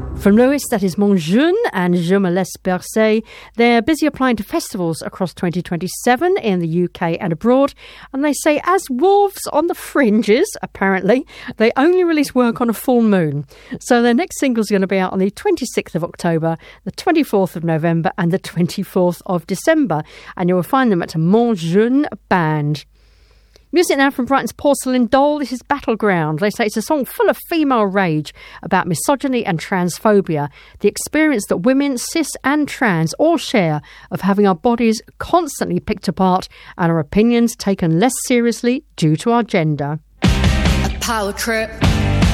From Lewis, that is Mon Jeune and Je me laisse bercer. They're busy applying to festivals across 2027 in the UK and abroad. And they say, as wolves on the fringes, apparently, they only release work on a full moon. So their next single's going to be out on the 26th of October, the 24th of November and the 24th of December. And you will find them at Mon Jeune Band. Music now from Brighton's Porcelain Doll. This is Battleground. They say it's a song full of female rage about misogyny and transphobia, the experience that women, cis and trans, all share of having our bodies constantly picked apart and our opinions taken less seriously due to our gender. A power trip.